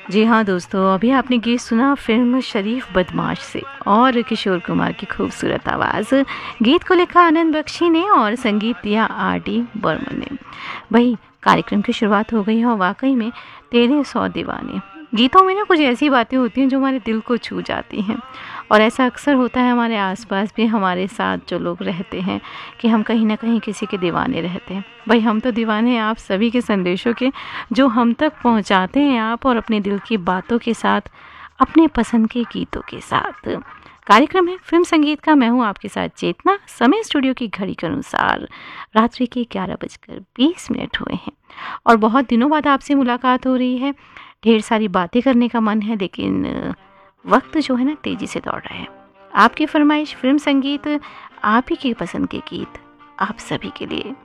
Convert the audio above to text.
जी हाँ दोस्तों, अभी आपने गीत सुना फिल्म शरीफ बदमाश से और किशोर कुमार की खूबसूरत आवाज़। गीत को लिखा आनंद बख्शी ने और संगीत दिया R.D. बर्मन ने। वही कार्यक्रम की शुरुआत हो गई है और वाकई में तेरे 100 दीवाने गीतों में ना कुछ ऐसी बातें होती हैं जो हमारे दिल को छू जाती हैं। और ऐसा अक्सर होता है हमारे आसपास भी, हमारे साथ जो लोग रहते हैं, कि हम कहीं ना कहीं किसी के दीवाने रहते हैं। भाई हम तो दीवाने हैं आप सभी के संदेशों के, जो हम तक पहुंचाते हैं आप, और अपने दिल की बातों के साथ, अपने पसंद के गीतों के साथ। कार्यक्रम है फिल्म संगीत का, मैं हूँ आपके साथ चेतना। समय स्टूडियो की घड़ी के अनुसार रात्रि के 11:20 हुए हैं और बहुत दिनों बाद आपसे मुलाकात हो रही है। ढेर सारी बातें करने का मन है, लेकिन वक्त जो है ना तेजी से दौड़ रहा है। आपकी फरमाइश फिल्म संगीत, आप ही की पसंद के गीत, आप सभी के लिए।